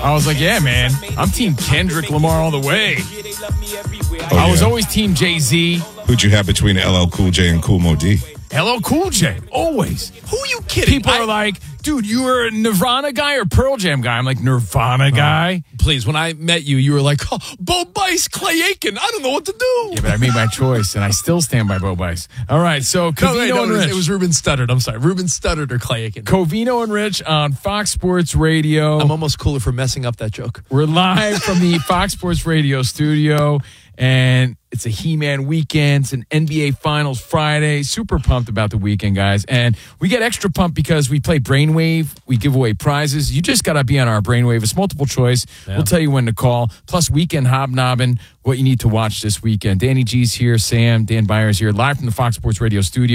I was like, yeah, man, I'm Team Kendrick Lamar all the way. I was always Team Jay-Z. Who'd you have between LL Cool J and Kool Moe Dee? LL Cool J, always. Who are you kidding? People are like, dude, you were a Nirvana guy or Pearl Jam guy? I'm like, Nirvana guy? Please, when I met you, you were like, oh, Bo Bice, Clay Aiken. I don't know what to do. Yeah, but I made my choice, and I still stand by Bo Bice. All right, so Covino and Rich. It was Ruben Studdard. I'm sorry. Ruben Studdard or Clay Aiken. Covino and Rich on Fox Sports Radio. I'm almost cooler for messing up that joke. We're live from the Fox Sports Radio studio, and it's a He-Man weekend. It's an NBA Finals Friday. Super pumped about the weekend, guys. And we get extra pumped because we play Brainwave. We give away prizes. You just got to be on our Brainwave. It's multiple choice. Yeah. We'll tell you when to call. Plus, weekend hobnobbing, what you need to watch this weekend. Danny G's here. Sam, Dan Byers here, live from the Fox Sports Radio studio.